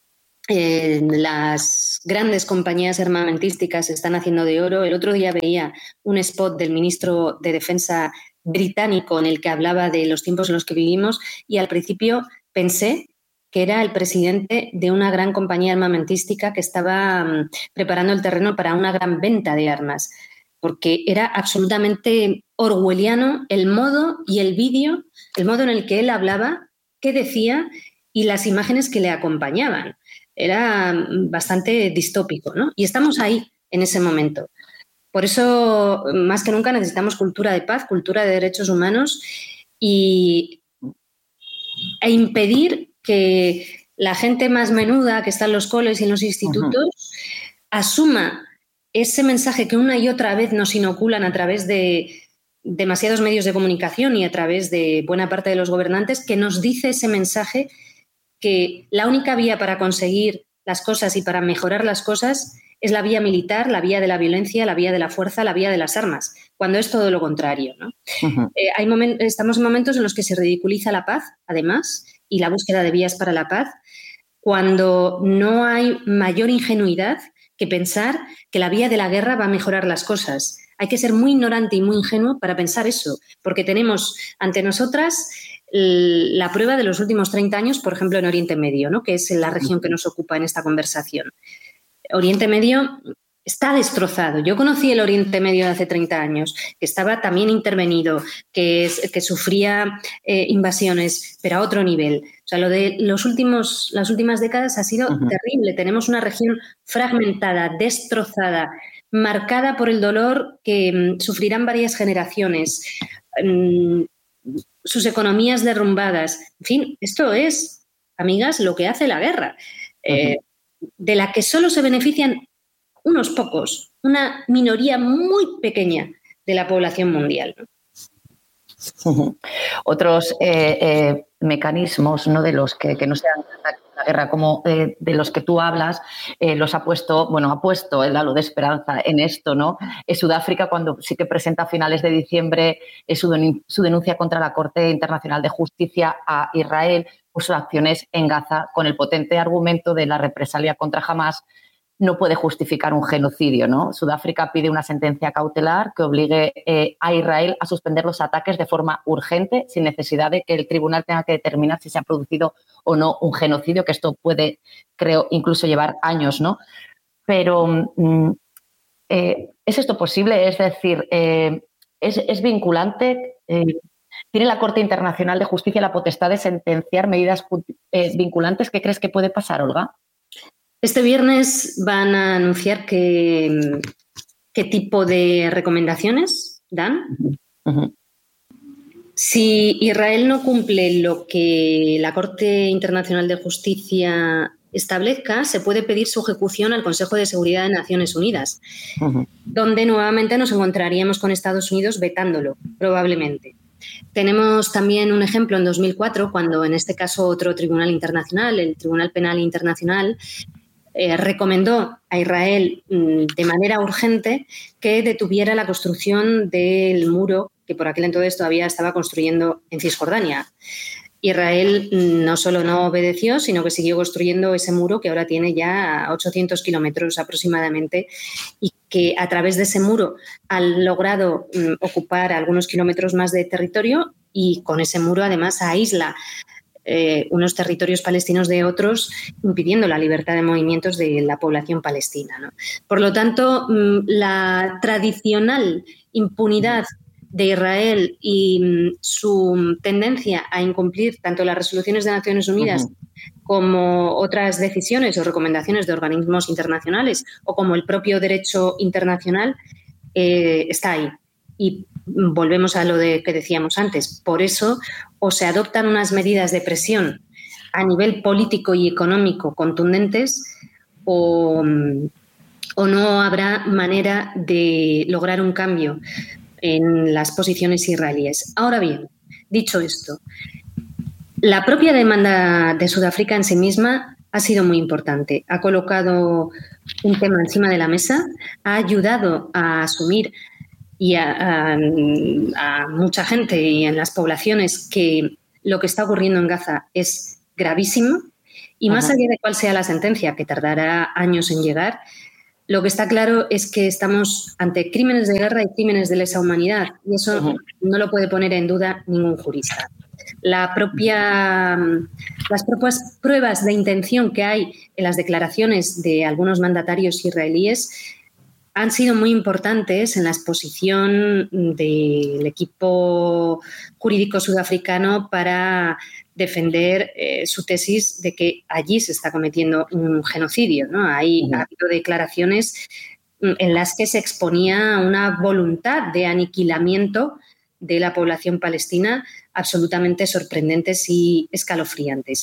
Las grandes compañías armamentísticas se están haciendo de oro. El otro día veía un spot del ministro de Defensa británico en el que hablaba de los tiempos en los que vivimos y al principio pensé que era el presidente de una gran compañía armamentística que estaba preparando el terreno para una gran venta de armas, porque era absolutamente orwelliano el modo y el vídeo, el modo en el que él hablaba, qué decía y las imágenes que le acompañaban. Era bastante distópico, ¿no? Y estamos ahí, en ese momento. Por eso, más que nunca, necesitamos cultura de paz, cultura de derechos humanos e impedir que la gente más menuda que está en los coles y en los institutos asuma ese mensaje que una y otra vez nos inoculan a través de demasiados medios de comunicación y a través de buena parte de los gobernantes, que nos dice ese mensaje que la única vía para conseguir las cosas y para mejorar las cosas es la vía militar, la vía de la violencia, la vía de la fuerza, la vía de las armas, cuando es todo lo contrario, ¿no? Estamos en momentos en los que se ridiculiza la paz, además, y la búsqueda de vías para la paz, cuando no hay mayor ingenuidad que pensar que la vía de la guerra va a mejorar las cosas. Hay que ser muy ignorante y muy ingenuo para pensar eso, porque tenemos ante nosotras la prueba de los últimos 30 años, por ejemplo, en Oriente Medio, ¿no? Que es la región que nos ocupa en esta conversación. Oriente Medio está destrozado. Yo conocí el Oriente Medio de hace 30 años, que estaba también intervenido, que sufría invasiones, pero a otro nivel. O sea, lo de las últimas décadas ha sido terrible. Tenemos una región fragmentada, destrozada, marcada por el dolor que sufrirán varias generaciones, sus economías derrumbadas. En fin, esto es, amigas, lo que hace la guerra, de la que solo se benefician unos pocos, una minoría muy pequeña de la población mundial, ¿no? Otros mecanismos, ¿no?, de los que no sean la guerra, como de los que tú hablas, ha puesto el halo de esperanza en esto, ¿no? Sudáfrica, cuando sí que presenta a finales de diciembre su denuncia contra la Corte Internacional de Justicia a Israel por sus acciones en Gaza, con el potente argumento de la represalia contra Hamás no puede justificar un genocidio, ¿no? Sudáfrica pide una sentencia cautelar que obligue a Israel a suspender los ataques de forma urgente, sin necesidad de que el tribunal tenga que determinar si se ha producido o no un genocidio, que esto puede, creo, incluso llevar años, ¿no? Pero ¿es esto posible? Es decir, ¿es vinculante? ¿Tiene la Corte Internacional de Justicia la potestad de sentenciar medidas vinculantes? ¿Qué crees que puede pasar, Olga? Este viernes van a anunciar qué tipo de recomendaciones dan. Si Israel no cumple lo que la Corte Internacional de Justicia establezca, se puede pedir su ejecución al Consejo de Seguridad de Naciones Unidas, donde nuevamente nos encontraríamos con Estados Unidos vetándolo, probablemente. Tenemos también un ejemplo en 2004, cuando en este caso otro tribunal internacional, el Tribunal Penal Internacional, recomendó a Israel de manera urgente que detuviera la construcción del muro que por aquel entonces todavía estaba construyendo en Cisjordania. Israel no solo no obedeció, sino que siguió construyendo ese muro que ahora tiene ya 800 kilómetros aproximadamente y que a través de ese muro ha logrado ocupar algunos kilómetros más de territorio y con ese muro además aísla unos territorios palestinos de otros, impidiendo la libertad de movimientos de la población palestina, ¿no? Por lo tanto, la tradicional impunidad de Israel y su tendencia a incumplir tanto las resoluciones de Naciones Unidas como otras decisiones o recomendaciones de organismos internacionales o como el propio derecho internacional está ahí. Y volvemos a lo que decíamos antes. Por eso, o se adoptan unas medidas de presión a nivel político y económico contundentes o no habrá manera de lograr un cambio en las posiciones israelíes. Ahora bien, dicho esto, la propia demanda de Sudáfrica en sí misma ha sido muy importante. Ha colocado un tema encima de la mesa, ha ayudado a asumir y a mucha gente y en las poblaciones que lo que está ocurriendo en Gaza es gravísimo y más allá de cuál sea la sentencia, que tardará años en llegar, lo que está claro es que estamos ante crímenes de guerra y crímenes de lesa humanidad y eso no lo puede poner en duda ningún jurista. Las propias pruebas de intención que hay en las declaraciones de algunos mandatarios israelíes han sido muy importantes en la exposición del equipo jurídico sudafricano para defender su tesis de que allí se está cometiendo un genocidio, ¿no? Ha habido declaraciones en las que se exponía una voluntad de aniquilamiento de la población palestina absolutamente sorprendentes y escalofriantes.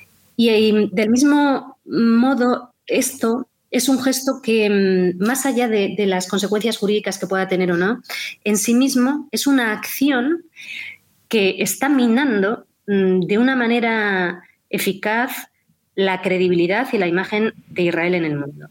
Y del mismo modo, esto es un gesto que, más allá de las consecuencias jurídicas que pueda tener o no, en sí mismo es una acción que está minando de una manera eficaz la credibilidad y la imagen de Israel en el mundo.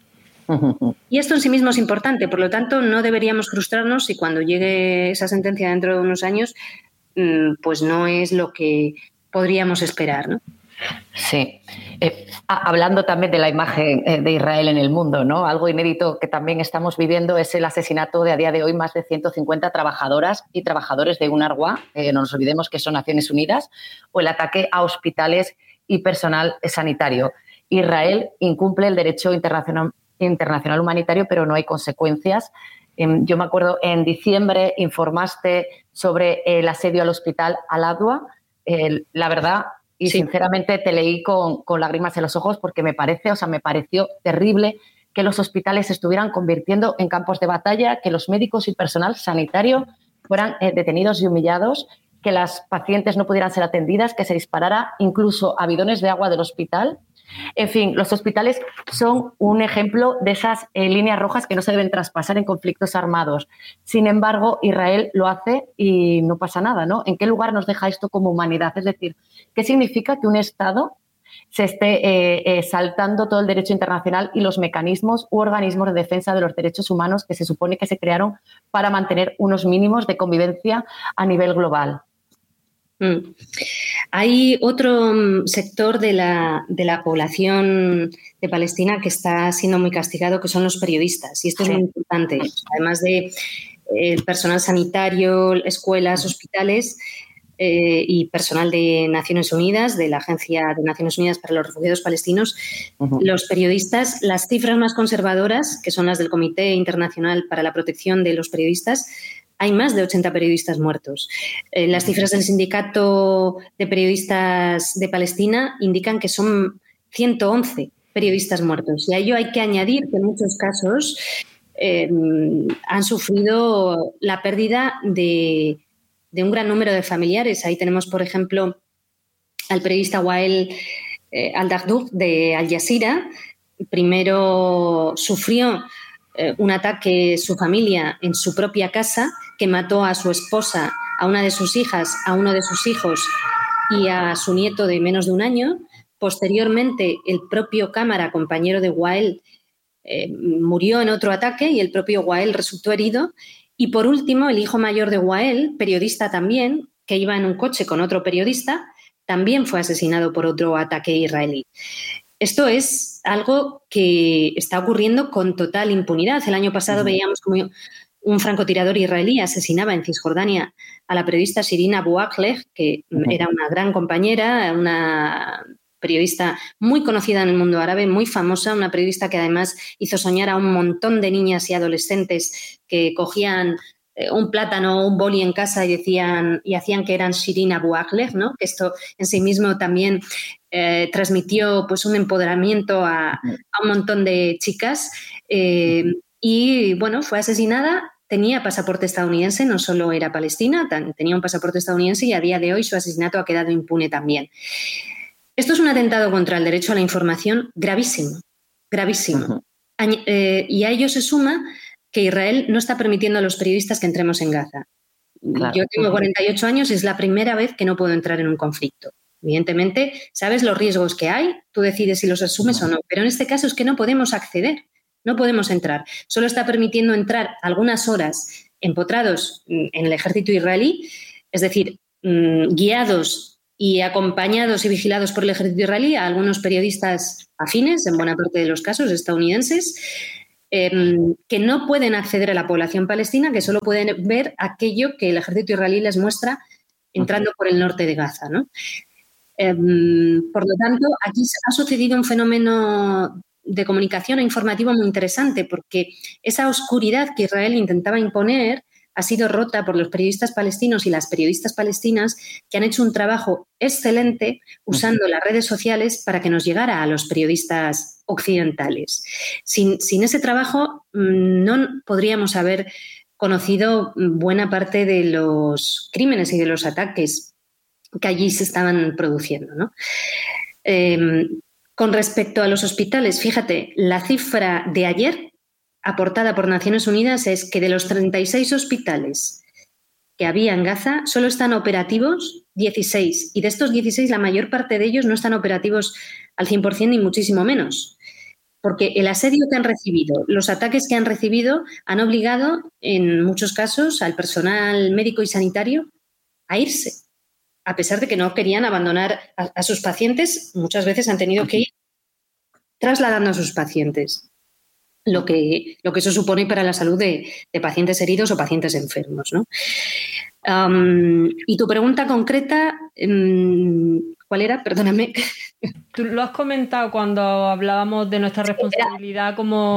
Y esto en sí mismo es importante, por lo tanto no deberíamos frustrarnos si cuando llegue esa sentencia dentro de unos años pues no es lo que podríamos esperar, ¿no? Sí. Hablando también de la imagen de Israel en el mundo, ¿no? Algo inédito que también estamos viviendo es el asesinato de a día de hoy más de 150 trabajadoras y trabajadores de UNRWA, no nos olvidemos que son Naciones Unidas, o el ataque a hospitales y personal sanitario. Israel incumple el derecho internacional humanitario, pero no hay consecuencias. Yo me acuerdo, en diciembre informaste sobre el asedio al hospital Al-Adwa. La verdad, y sí, sinceramente te leí con lágrimas en los ojos porque me pareció terrible que los hospitales se estuvieran convirtiendo en campos de batalla, que los médicos y personal sanitario fueran detenidos y humillados, que las pacientes no pudieran ser atendidas, que se disparara incluso a bidones de agua del hospital. En fin, los hospitales son un ejemplo de esas líneas rojas que no se deben traspasar en conflictos armados. Sin embargo, Israel lo hace y no pasa nada, ¿no? ¿En qué lugar nos deja esto como humanidad? Es decir, ¿qué significa que un Estado se esté saltando todo el derecho internacional y los mecanismos u organismos de defensa de los derechos humanos que se supone que se crearon para mantener unos mínimos de convivencia a nivel global? Hay otro sector de la población de Palestina que está siendo muy castigado, que son los periodistas, y esto es muy importante. Además de el personal sanitario, escuelas, hospitales y personal de Naciones Unidas, de la Agencia de Naciones Unidas para los Refugiados Palestinos, los periodistas, las cifras más conservadoras, que son las del Comité Internacional para la Protección de los Periodistas, hay más de 80 periodistas muertos. Las cifras del Sindicato de Periodistas de Palestina indican que son 111 periodistas muertos. Y a ello hay que añadir que en muchos casos han sufrido la pérdida de un gran número de familiares. Ahí tenemos, por ejemplo, al periodista Wael al-Dahdouh de Al Jazeera. Primero sufrió un ataque su familia en su propia casa, que mató a su esposa, a una de sus hijas, a uno de sus hijos y a su nieto de menos de un año. Posteriormente, el propio cámara, compañero de Wael, murió en otro ataque y el propio Wael resultó herido. Y por último, el hijo mayor de Wael, periodista también, que iba en un coche con otro periodista, también fue asesinado por otro ataque israelí. Esto es algo que está ocurriendo con total impunidad. El año pasado veíamos como un francotirador israelí asesinaba en Cisjordania a la periodista Shirin Abu Akleh, que era una gran compañera, una periodista muy conocida en el mundo árabe, muy famosa, una periodista que además hizo soñar a un montón de niñas y adolescentes que cogían un plátano o un boli en casa y hacían que eran Shirin Abu Akleh, ¿no? Que esto en sí mismo también transmitió pues un empoderamiento a un montón de chicas y bueno, fue asesinada. Tenía pasaporte estadounidense, no solo era palestina, tenía un pasaporte estadounidense y a día de hoy su asesinato ha quedado impune también. Esto es un atentado contra el derecho a la información gravísimo, gravísimo. Y a ello se suma que Israel no está permitiendo a los periodistas que entremos en Gaza. Claro. Yo tengo 48 años y es la primera vez que no puedo entrar en un conflicto. Evidentemente, sabes los riesgos que hay, tú decides si los asumes o no, pero en este caso es que no podemos acceder, no podemos entrar. Solo está permitiendo entrar algunas horas empotrados en el ejército israelí, es decir, guiados y acompañados y vigilados por el ejército israelí a algunos periodistas afines, en buena parte de los casos estadounidenses, que no pueden acceder a la población palestina, que solo pueden ver aquello que el ejército israelí les muestra entrando por el norte de Gaza, ¿no? Por lo tanto, aquí ha sucedido un fenómeno de comunicación e informativo muy interesante, porque esa oscuridad que Israel intentaba imponer ha sido rota por los periodistas palestinos y las periodistas palestinas, que han hecho un trabajo excelente usando las redes sociales para que nos llegara a los periodistas occidentales. Sin ese trabajo no podríamos haber conocido buena parte de los crímenes y de los ataques que allí se estaban produciendo, ¿no? Con respecto a los hospitales, fíjate, la cifra de ayer aportada por Naciones Unidas es que de los 36 hospitales que había en Gaza, solo están operativos 16. Y de estos 16, la mayor parte de ellos no están operativos al 100% ni muchísimo menos. Porque el asedio que han recibido, los ataques que han recibido, han obligado, en muchos casos, al personal médico y sanitario a irse. A pesar de que no querían abandonar a sus pacientes, muchas veces han tenido que ir trasladando a sus pacientes. Lo que eso supone para la salud de pacientes heridos o pacientes enfermos, ¿no? Y tu pregunta concreta, ¿cuál era? Perdóname. Tú lo has comentado cuando hablábamos de nuestra responsabilidad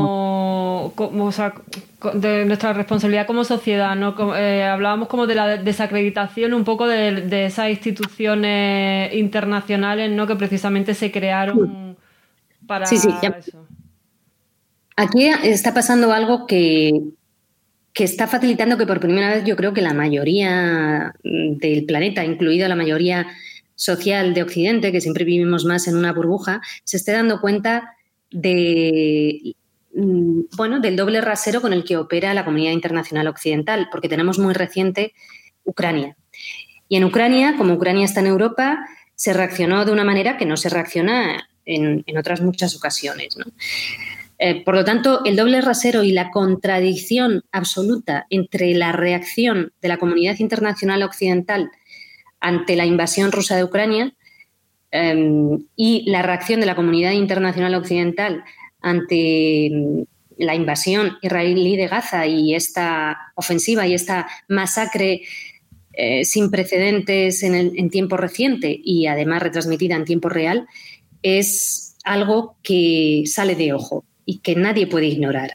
de nuestra responsabilidad como sociedad, ¿no? Hablábamos como de la desacreditación un poco de esas instituciones internacionales, ¿no? Que precisamente se crearon para eso. Aquí está pasando algo que está facilitando que por primera vez yo creo que la mayoría del planeta, incluida la mayoría social de Occidente, que siempre vivimos más en una burbuja, se esté dando cuenta del doble rasero con el que opera la comunidad internacional occidental, porque tenemos muy reciente Ucrania. Y en Ucrania, como Ucrania está en Europa, se reaccionó de una manera que no se reacciona en otras muchas ocasiones, ¿no? Por lo tanto, el doble rasero y la contradicción absoluta entre la reacción de la comunidad internacional occidental ante la invasión rusa de Ucrania y la reacción de la comunidad internacional occidental ante la invasión israelí de Gaza y esta ofensiva y esta masacre sin precedentes en tiempo reciente y además retransmitida en tiempo real, es algo que sale de ojo y que nadie puede ignorar.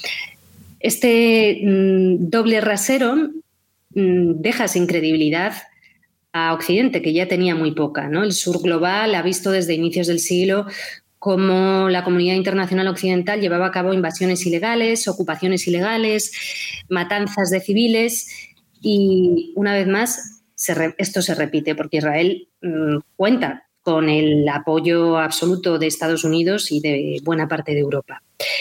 Este doble rasero deja sin credibilidad a Occidente, que ya tenía muy poca, ¿no? El sur global ha visto desde inicios del siglo cómo la comunidad internacional occidental llevaba a cabo invasiones ilegales, ocupaciones ilegales, matanzas de civiles y, una vez más, esto se repite porque Israel cuenta con el apoyo absoluto de Estados Unidos y de buena parte de Europa.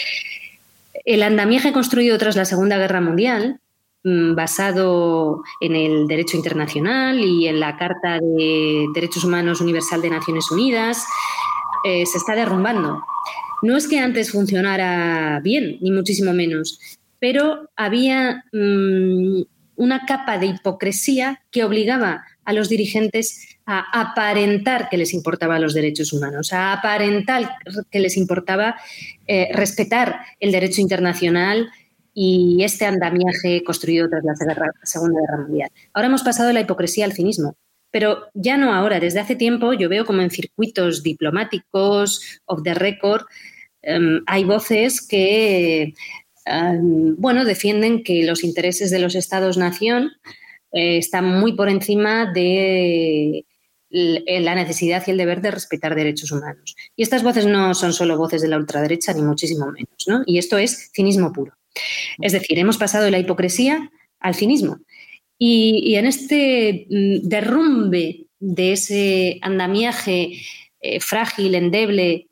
El andamiaje construido tras la Segunda Guerra Mundial, basado en el derecho internacional y en la Carta de Derechos Humanos Universal de Naciones Unidas, se está derrumbando. No es que antes funcionara bien, ni muchísimo menos, pero había una capa de hipocresía que obligaba a los dirigentes a aparentar que les importaban los derechos humanos, a aparentar que les importaba respetar el derecho internacional y este andamiaje construido tras la Segunda Guerra Mundial. Ahora hemos pasado de la hipocresía al cinismo, pero ya no ahora. Desde hace tiempo yo veo como en circuitos diplomáticos, off the record, hay voces que defienden que los intereses de los Estados-nación están muy por encima de la necesidad y el deber de respetar derechos humanos. Y estas voces no son solo voces de la ultraderecha, ni muchísimo menos, ¿no? Y esto es cinismo puro. Es decir, hemos pasado de la hipocresía al cinismo. Y en este derrumbe de ese andamiaje frágil, endeble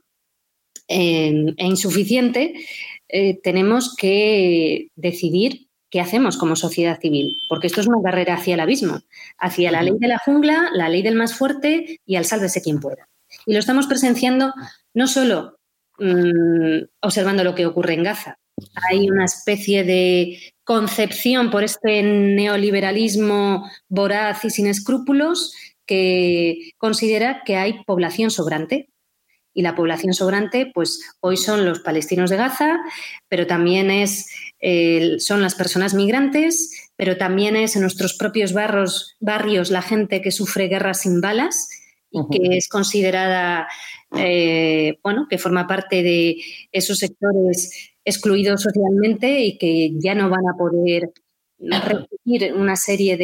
e insuficiente, tenemos que decidir qué hacemos como sociedad civil, porque esto es una carrera hacia el abismo, hacia la ley de la jungla, la ley del más fuerte y al sálvese quien pueda. Y lo estamos presenciando no solo observando lo que ocurre en Gaza. Hay una especie de concepción por este neoliberalismo voraz y sin escrúpulos que considera que hay población sobrante. Y la población sobrante, pues hoy son los palestinos de Gaza, pero también son las personas migrantes, pero también es en nuestros propios barrios la gente que sufre guerras sin balas y que es considerada, que forma parte de esos sectores excluidos socialmente y que ya no van a poder recibir una serie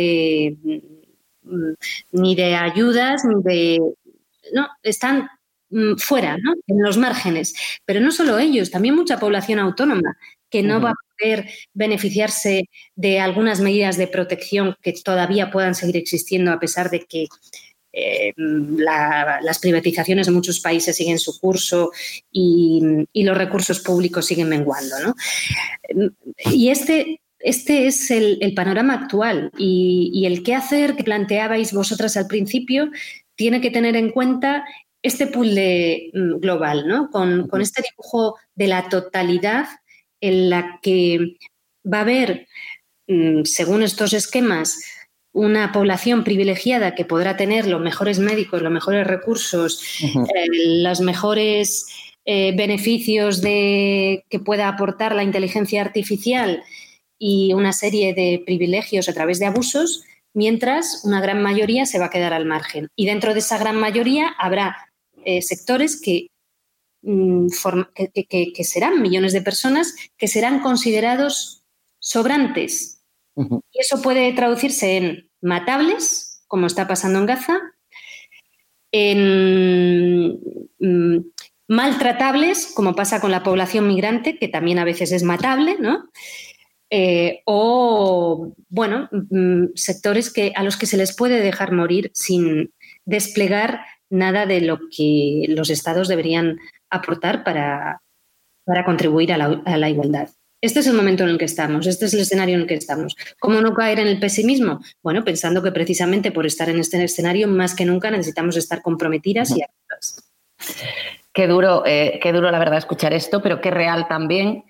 ni de ayudas, ni de... No, están fuera, ¿no? En los márgenes. Pero no solo ellos, también mucha población autónoma que no va a poder beneficiarse de algunas medidas de protección que todavía puedan seguir existiendo a pesar de que las privatizaciones en muchos países siguen su curso y los recursos públicos siguen menguando, ¿no? Y este es el panorama actual y el qué hacer que planteabais vosotras al principio tiene que tener en cuenta este puzzle global, ¿no? Con este dibujo de la totalidad en la que va a haber, según estos esquemas, una población privilegiada que podrá tener los mejores médicos, los mejores recursos, los mejores beneficios que pueda aportar la inteligencia artificial y una serie de privilegios a través de abusos, mientras una gran mayoría se va a quedar al margen. Y dentro de esa gran mayoría habrá sectores que serán millones de personas que serán considerados sobrantes. Y eso puede traducirse en matables, como está pasando en Gaza, en maltratables, como pasa con la población migrante, que también a veces es matable, ¿no? Sectores a los que se les puede dejar morir sin desplegar nada de lo que los estados deberían aportar para contribuir a la igualdad. Este es el momento en el que estamos, este es el escenario en el que estamos. ¿Cómo no caer en el pesimismo? Bueno, pensando que precisamente por estar en este escenario más que nunca necesitamos estar comprometidas y activas. Qué duro la verdad escuchar esto, pero qué real también.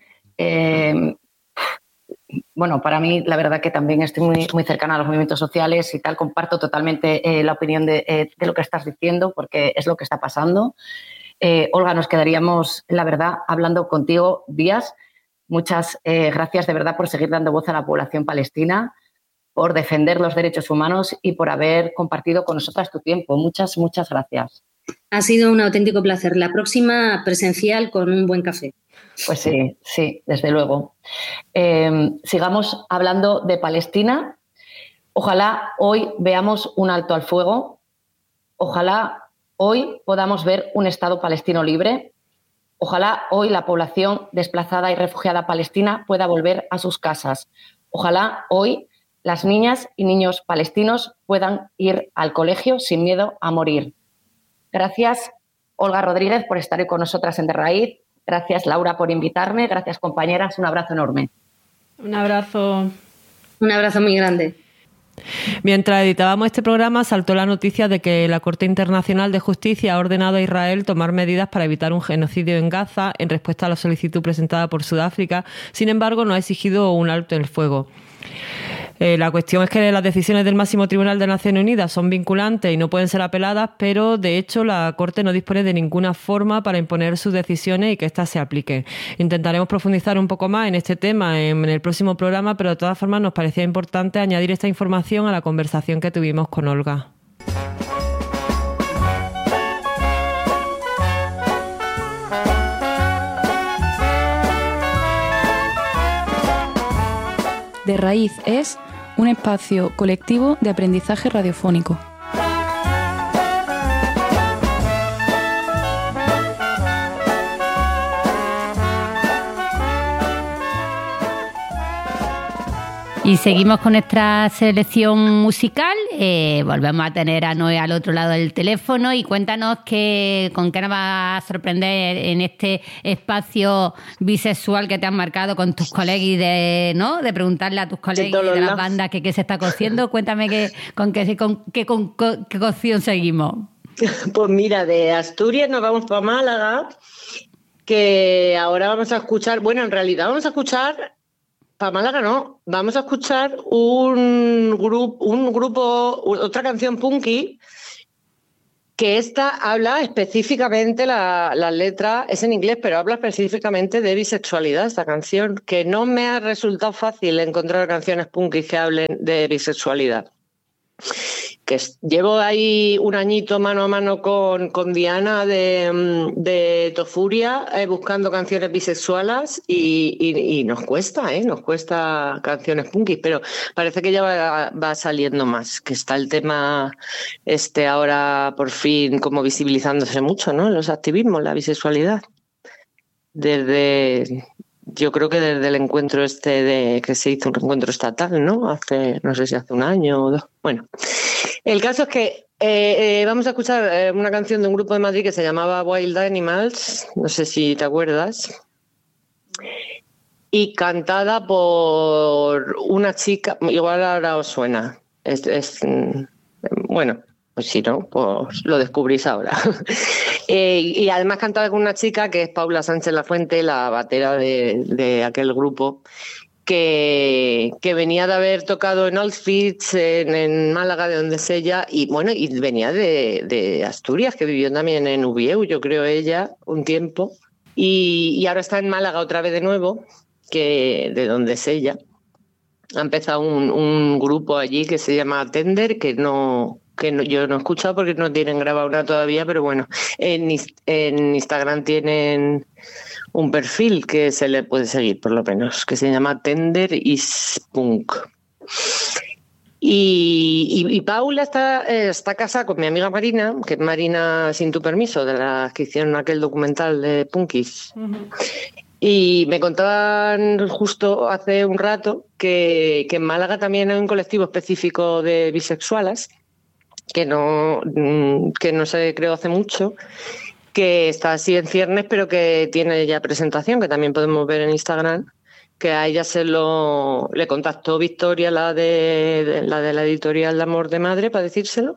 Para mí la verdad que también estoy muy, muy cercana a los movimientos sociales y tal, comparto totalmente la opinión de lo que estás diciendo porque es lo que está pasando. Olga, nos quedaríamos, la verdad, hablando contigo días. Muchas gracias de verdad por seguir dando voz a la población palestina, por defender los derechos humanos y por haber compartido con nosotras tu tiempo. Muchas, muchas gracias. Ha sido un auténtico placer. La próxima presencial con un buen café. Pues sí, desde luego. Sigamos hablando de Palestina. Ojalá hoy veamos un alto al fuego. Ojalá hoy podamos ver un Estado palestino libre. Ojalá hoy la población desplazada y refugiada palestina pueda volver a sus casas. Ojalá hoy las niñas y niños palestinos puedan ir al colegio sin miedo a morir. Gracias, Olga Rodríguez, por estar hoy con nosotras en De Raíz. Gracias, Laura, por invitarme. Gracias, compañeras. Un abrazo enorme. Un abrazo. Un abrazo muy grande. Mientras editábamos este programa, saltó la noticia de que la Corte Internacional de Justicia ha ordenado a Israel tomar medidas para evitar un genocidio en Gaza en respuesta a la solicitud presentada por Sudáfrica. Sin embargo, no ha exigido un alto el fuego. La cuestión es que las decisiones del máximo tribunal de Naciones Unidas son vinculantes y no pueden ser apeladas, pero de hecho la Corte no dispone de ninguna forma para imponer sus decisiones y que éstas se apliquen. Intentaremos profundizar un poco más en este tema en el próximo programa, pero de todas formas nos parecía importante añadir esta información a la conversación que tuvimos con Olga. De Raíz es un espacio colectivo de aprendizaje radiofónico. Y seguimos con nuestra selección musical. Volvemos a tener a Noé al otro lado del teléfono y cuéntanos con qué nos va a sorprender en este espacio bisexual que te has marcado con tus colegas de preguntarle a tus colegas de las bandas qué se está cociendo. Cuéntame con qué cocción seguimos. Pues mira, de Asturias nos vamos para Málaga, que ahora vamos a escuchar, en realidad vamos a escuchar para Málaga no. Vamos a escuchar un grupo, otra canción punky, que esta habla específicamente, la letra es en inglés, pero habla específicamente de bisexualidad, esta canción, que no me ha resultado fácil encontrar canciones punky que hablen de bisexualidad. Llevo ahí un añito mano a mano con Diana de Tofuria buscando canciones bisexuales y nos cuesta canciones punky, pero parece que ya va saliendo más, que está el tema ahora por fin como visibilizándose mucho, ¿no? Los activismos, la bisexualidad. Yo creo que desde el encuentro que se hizo un encuentro estatal, ¿no? No sé si hace un año o dos. Bueno, el caso es que vamos a escuchar una canción de un grupo de Madrid que se llamaba Wild Animals, no sé si te acuerdas, y cantada por una chica, igual ahora os suena, bueno, pues si no, pues lo descubrís ahora. Y además cantada con una chica que es Paula Sánchez Lafuente, la batera de aquel grupo, que venía de haber tocado en Auschwitz, en Málaga, de donde es ella, y bueno, y venía de Asturias, que vivió también en Ubieu, yo creo ella, un tiempo, y ahora está en Málaga otra vez de nuevo, de donde es ella. Ha empezado un grupo allí que se llama Tender, que yo no he escuchado porque no tienen grabado nada todavía, pero bueno, en Instagram tienen un perfil que se le puede seguir, por lo menos, que se llama Tender is Punk. Y Paula está casada con mi amiga Marina, que es Marina Sin Tu Permiso, de las que hicieron aquel documental de Punkis. Uh-huh. Y me contaban justo hace un rato que en Málaga también hay un colectivo específico de bisexuales, que no se creó hace mucho, que está así en ciernes, pero que tiene ya presentación, que también podemos ver en Instagram, que a ella le contactó Victoria, la de la editorial de Amor de Madre, para decírselo,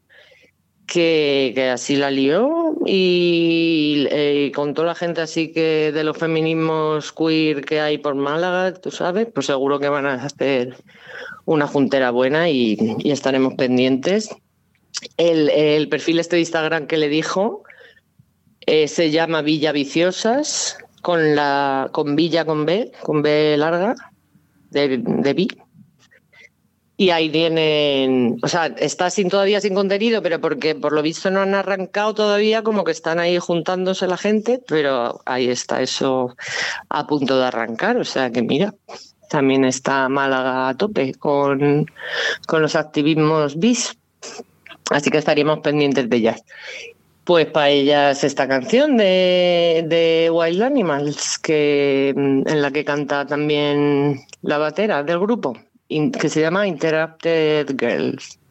que así la lió y con toda la gente así que de los feminismos queer que hay por Málaga, tú sabes, pues seguro que van a hacer una juntera buena y estaremos pendientes. El perfil de Instagram que le dijo se llama Villa Viciosas, con Villa con B larga, de Vi. Y ahí tienen, o sea, está todavía sin contenido, pero porque por lo visto no han arrancado todavía, como que están ahí juntándose la gente, pero ahí está eso a punto de arrancar, o sea que mira, también está Málaga a tope con los activismos bis, así que estaríamos pendientes de ellas. Pues para ellas esta canción de Wild Animals, en la que canta también la batera del grupo, que se llama Interrupted Girls.